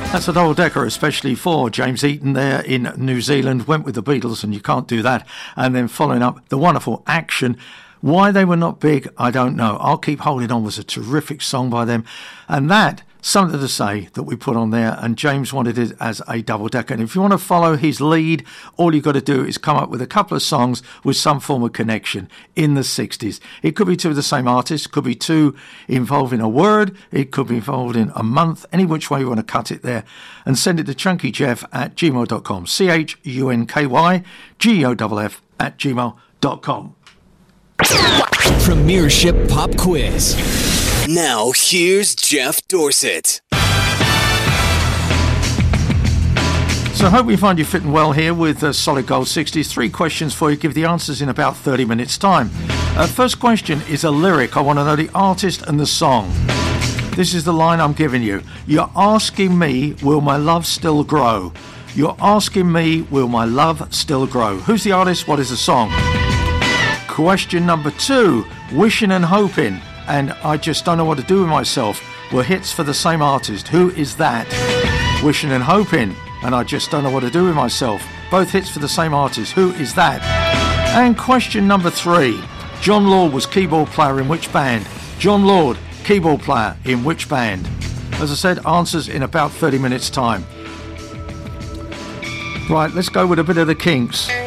That's a double-decker, especially for James Eaton there in New Zealand. Went with the Beatles, and you can't do that. And then following up, the wonderful Action. Why they were not big, I don't know. I'll Keep Holding On was a terrific song by them. And that, Something to Say, that we put on there. And James wanted it as a double-decker. And if you want to follow his lead, all you've got to do is come up with a couple of songs with some form of connection in the 60s. It could be two of the same artist, could be two involving a word, it could be involved in a month, any which way you want to cut it there. And send it to chunkyjeff@gmail.com. CHUNKYGEOFF@gmail.com. Premiership Pop Quiz. Now, here's Jeff Dorset. So I hope you find you fitting well here with Solid Gold 60s. 3 questions for you. Give the answers in about 30 minutes' time. First question is a lyric. I want to know the artist and the song. This is the line I'm giving you. You're asking me, will my love still grow? You're asking me, will my love still grow? Who's the artist? What is the song? Question number 2, Wishing and Hoping and I Just Don't Know What to Do With Myself were hits for the same artist. Who is that? Wishing and Hoping and I Just Don't Know What to Do With Myself, both hits for the same artist. Who is that? And question number 3, John Lord was keyboard player in which band? John Lord, keyboard player in which band? As I said, answers in about 30 minutes time. Right, let's go with a bit of the Kinks.